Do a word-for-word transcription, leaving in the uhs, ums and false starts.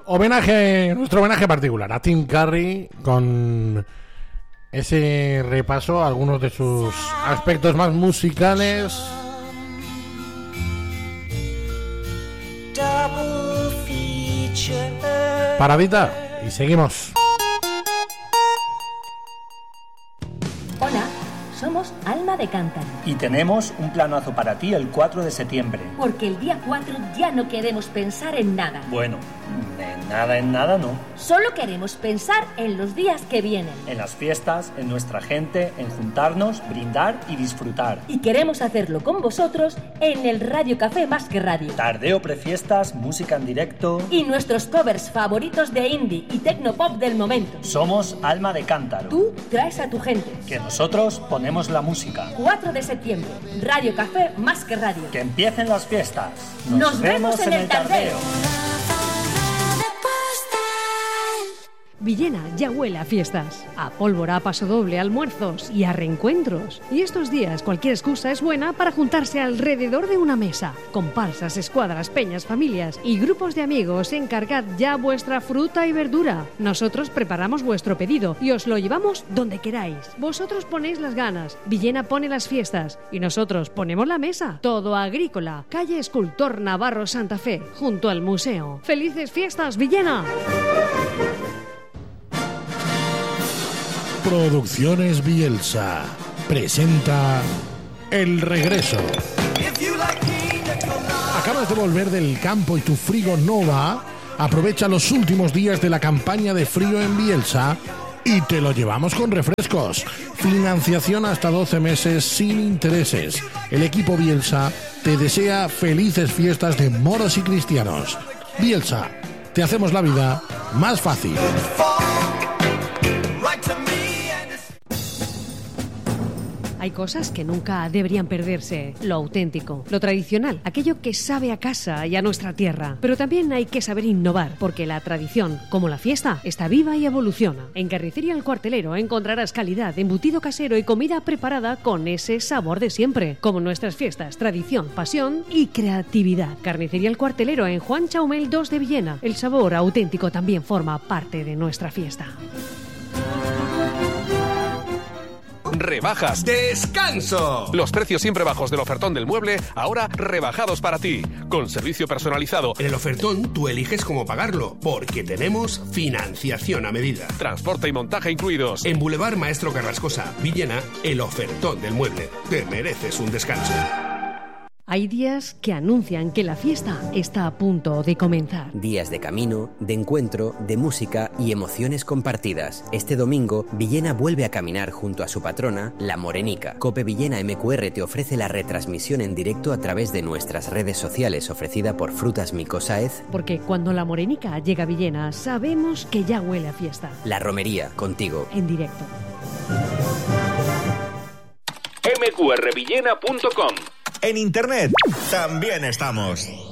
homenaje, nuestro homenaje particular a Tim Curry con ese repaso a algunos de sus aspectos más musicales. Paradita y seguimos. Hola, somos Alma de Cántaro. Y tenemos un planazo para ti el cuatro de septiembre. Porque el día cuatro ya no queremos pensar en nada. Bueno, en nada, en nada no. Solo queremos pensar en los días que vienen. En las fiestas, en nuestra gente, en juntarnos, brindar y disfrutar. Y queremos hacerlo con vosotros en el Radio Café Más que Radio. Tardeo prefiestas, música en directo... Y nuestros covers favoritos de indie y tecnopop del momento. Somos Alma de Cántaro. Tú traes a tu gente. Que nosotros ponemos la música. cuatro de septiembre, Radio Café Más que Radio. Que empiecen las fiestas. Nos, Nos vemos, vemos en, en el tardeo. tardeo. Villena ya huele a fiestas, a pólvora, a pasodoble, a almuerzos y a reencuentros. Y estos días cualquier excusa es buena para juntarse alrededor de una mesa. Comparsas, escuadras, peñas, familias y grupos de amigos, encargad ya vuestra fruta y verdura. Nosotros preparamos vuestro pedido y os lo llevamos donde queráis. Vosotros ponéis las ganas, Villena pone las fiestas y nosotros ponemos la mesa. Todo agrícola, calle Escultor Navarro Santa Fe, junto al museo. ¡Felices fiestas, Villena! Producciones Bielsa presenta El Regreso. ¿Acabas de volver del campo y tu frigo no va? Aprovecha los últimos días de la campaña de frío en Bielsa y te lo llevamos con refrescos. Financiación hasta doce meses sin intereses. El equipo Bielsa te desea felices fiestas de moros y cristianos. Bielsa, te hacemos la vida más fácil. Hay cosas que nunca deberían perderse. Lo auténtico, lo tradicional, aquello que sabe a casa y a nuestra tierra. Pero también hay que saber innovar, porque la tradición, como la fiesta, está viva y evoluciona. En Carnicería El Cuartelero encontrarás calidad, embutido casero y comida preparada con ese sabor de siempre. Como nuestras fiestas, tradición, pasión y creatividad. Carnicería El Cuartelero en Juan Chaumel dos de Villena. El sabor auténtico también forma parte de nuestra fiesta. Rebajas. ¡Descanso! Los precios siempre bajos del ofertón del mueble, ahora rebajados para ti. Con servicio personalizado. En el ofertón tú eliges cómo pagarlo, porque tenemos financiación a medida. Transporte y montaje incluidos. En Boulevard Maestro Carrascosa, Villena, el ofertón del mueble. Te mereces un descanso. Hay días que anuncian que la fiesta está a punto de comenzar. Días de camino, de encuentro, de música y emociones compartidas. Este domingo, Villena vuelve a caminar junto a su patrona, la Morenica. Cope Villena M Q R te ofrece la retransmisión en directo a través de nuestras redes sociales, ofrecida por Frutas Mico Sáez. Porque cuando la Morenica llega a Villena, sabemos que ya huele a fiesta. La Romería, contigo. En directo. eme cu erre villena punto com. En internet también estamos.